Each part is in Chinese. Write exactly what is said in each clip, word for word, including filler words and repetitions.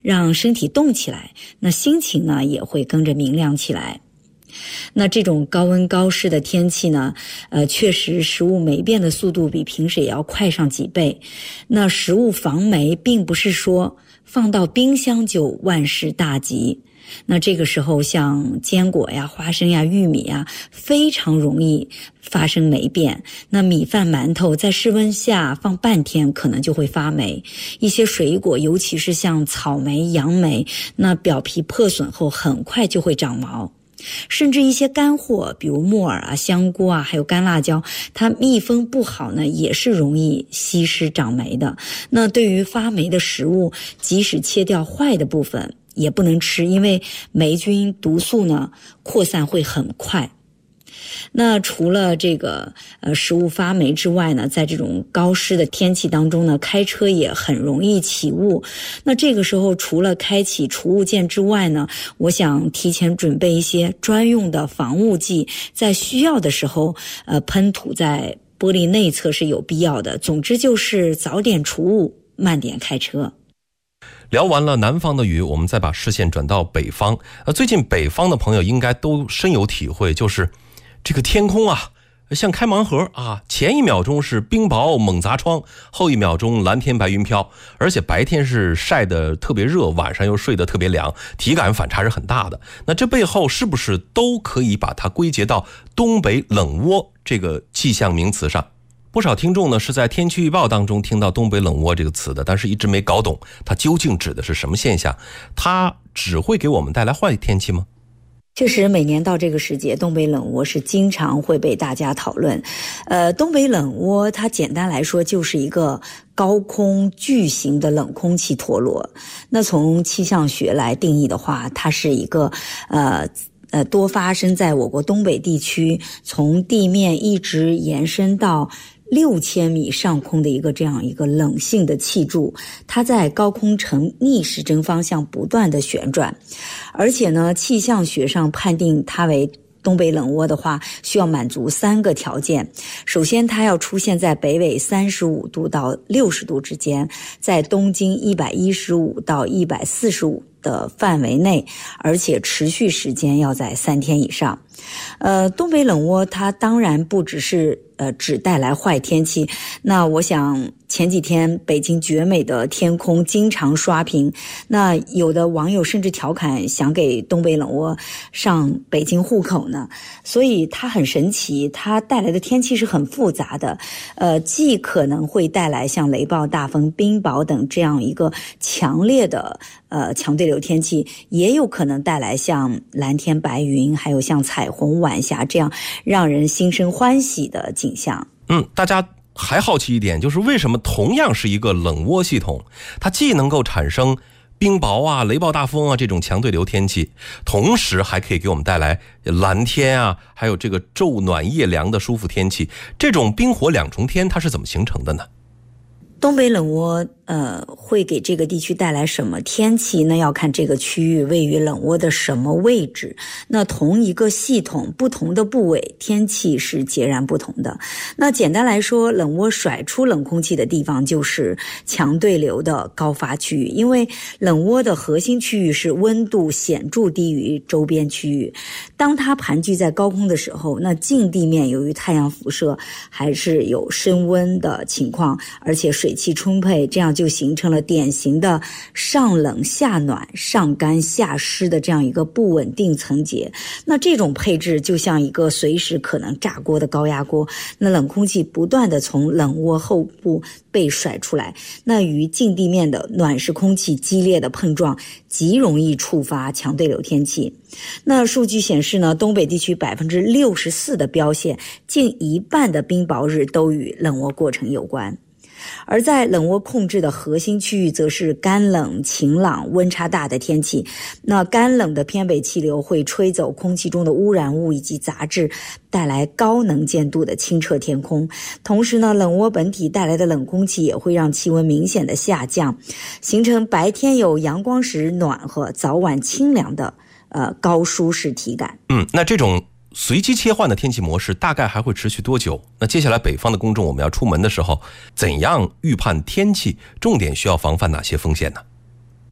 让身体动起来，那心情呢也会跟着明亮起来。那这种高温高湿的天气呢，呃，确实食物霉变的速度比平时也要快上几倍。那食物防霉并不是说放到冰箱就万事大吉。那这个时候像坚果呀、花生呀、玉米呀，非常容易发生霉变。那米饭、馒头在室温下放半天可能就会发霉。一些水果，尤其是像草莓、杨梅，那表皮破损后很快就会长毛。甚至一些干货，比如木耳啊、香菇啊，还有干辣椒，它密封不好呢，也是容易吸湿长霉的。那对于发霉的食物，即使切掉坏的部分也不能吃，因为霉菌毒素呢扩散会很快。那除了这个呃食物发霉之外呢，在这种高湿的天气当中呢，开车也很容易起雾。那这个时候除了开启除雾键之外呢，我想提前准备一些专用的防雾剂，在需要的时候呃喷涂在玻璃内侧是有必要的。总之就是早点除雾，慢点开车。 聊完了南方的雨，我们再把视线转到北方。呃，最近北方的朋友应该都深有体会，就是这个天空啊，像开盲盒啊，前一秒钟是冰雹猛砸窗，后一秒钟蓝天白云飘，而且白天是晒得特别热，晚上又睡得特别凉，体感反差是很大的。那这背后是不是都可以把它归结到东北冷涡这个气象名词上？不少听众呢是在天气预报当中听到东北冷涡这个词的，但是一直没搞懂它究竟指的是什么现象。它只会给我们带来坏天气吗？ 确实每年到这个时节，东北冷涡是经常会被大家讨论。呃，东北冷涡它简单来说就是一个高空巨型的冷空气陀螺。那从气象学来定义的话，它是一个呃呃多发生在我国东北地区，从地面一直延伸到六千米上空的一个这样一个冷性的气柱，它在高空呈逆时针方向不断的旋转，而且呢，气象学上判定它为东北冷涡的话，需要满足三个条件。首先，它要出现在北纬三十五度到六十度之间，在东经一百一十五到一百四十五的范围内，而且持续时间要在三天以上。呃，东北冷涡它当然不只是呃只带来坏天气，那我想前几天北京绝美的天空经常刷屏，那有的网友甚至调侃想给东北冷涡上北京户口呢。所以它很神奇，它带来的天气是很复杂的，呃，既可能会带来像雷暴、大风、冰雹等这样一个强烈的呃强对流天气，也有可能带来像蓝天白云，还有像彩虹晚霞这样让人心生欢喜的景象。 嗯，大家还好奇一点，就是为什么同样是一个冷涡系统，它既能够产生冰雹啊、雷暴大风啊这种强对流天气，同时还可以给我们带来蓝天啊，还有这个昼暖夜凉的舒服天气。这种冰火两重天它是怎么形成的呢？ 东北冷涡呃会给这个地区带来什么天气呢？要看这个区域位于冷涡的什么位置。那同一个系统不同的部位天气是截然不同的。那简单来说，冷涡甩出冷空气的地方就是强对流的高发区域，因为冷涡的核心区域是温度显著低于周边区域。当它盘踞在高空的时候，那近地面由于太阳辐射还是有升温的情况，而且水气充沛，这样就形成了典型的上冷下暖、上干下湿的这样一个不稳定层结。那这种配置就像一个随时可能炸锅的高压锅，那冷空气不断的从冷涡后部被甩出来，那与近地面的暖湿空气激烈的碰撞，极容易触发强对流天气。那数据显示呢，东北地区 百分之六十四 的标线，近一半的冰雹日都与冷涡过程有关。而在冷涡控制的核心区域则是干冷、晴朗、温差大的天气。那干冷的偏北气流会吹走空气中的污染物以及杂质，带来高能见度的清澈天空。同时呢，冷涡本体带来的冷空气也会让气温明显的下降，形成白天有阳光时暖和，早晚清凉的呃高舒适体感。 嗯，那这种随机切换的天气模式大概还会持续多久？那接下来北方的公众我们要出门的时候，怎样预判天气？重点需要防范哪些风险呢？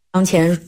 当前